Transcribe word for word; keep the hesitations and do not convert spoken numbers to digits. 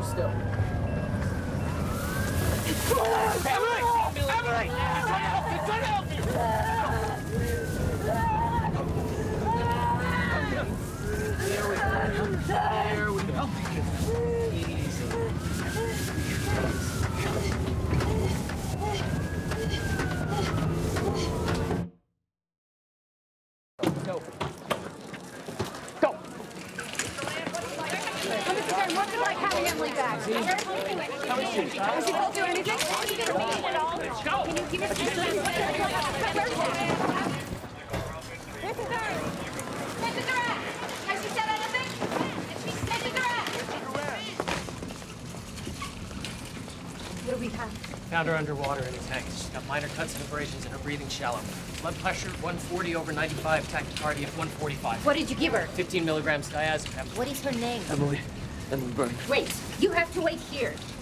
still. Emily! Emily! He's trying to help you! He's trying to help you! There we go. There we go. Easy. Go. Go. What's it like having Emily back? Has he told you anything? Let's go! Can you give us a This is her. This is her. Has she said anything? This is her. What do we have? Found her underwater in a tank. She's got minor cuts and abrasions and her breathing shallow. Blood pressure one forty over ninety-five, tachycardia one forty-five. What did you give her? fifteen milligrams diazepam. What is her name? Emily. Emily Byrne. Wait. You have to wait here.